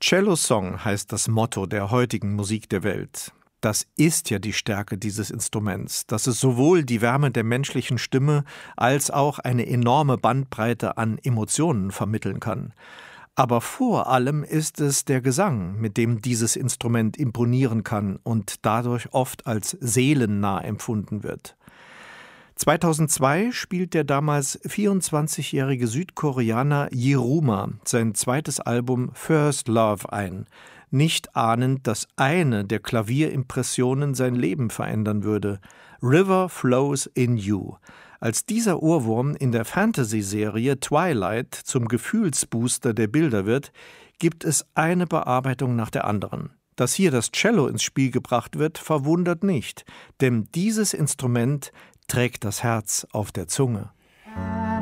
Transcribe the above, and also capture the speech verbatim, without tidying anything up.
Cello Song heißt das Motto der heutigen Musik der Welt. Das ist ja die Stärke dieses Instruments, dass es sowohl die Wärme der menschlichen Stimme als auch eine enorme Bandbreite an Emotionen vermitteln kann. Aber vor allem ist es der Gesang, mit dem dieses Instrument imponieren kann und dadurch oft als seelennah empfunden wird. zweitausendzwei spielt der damals vierundzwanzigjährige Südkoreaner Yiruma sein zweites Album First Love ein, nicht ahnend, dass eine der Klavierimpressionen sein Leben verändern würde. River Flows in You. Als dieser Ohrwurm in der Fantasy-Serie Twilight zum Gefühlsbooster der Bilder wird, gibt es eine Bearbeitung nach der anderen. Dass hier das Cello ins Spiel gebracht wird, verwundert nicht, denn dieses Instrument trägt das Herz auf der Zunge.